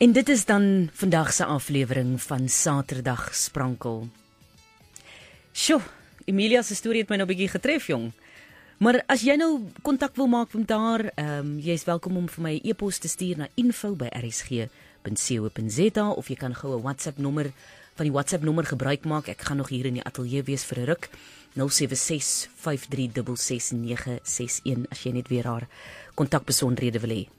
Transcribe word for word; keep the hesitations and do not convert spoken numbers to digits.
En dit is dan vandag se aflewering van Saterdag Sprankel. Sjoe, Emilia se storie het my nou 'n bietjie getref, jong. Maar as jy nou kontak wil maak met haar, um, jy is welkom om vir my 'n e-pos te stuur na info by r s g punt co punt z a of jy kan gou 'n WhatsApp nommer van die WhatsApp nommer gebruik maak. Ek gaan nog hier in die ateljee wees vir 'n ruk. nul sewe ses vyf drie ses ses nege ses een as jy net weer haar kontakbesonderhede wil hê.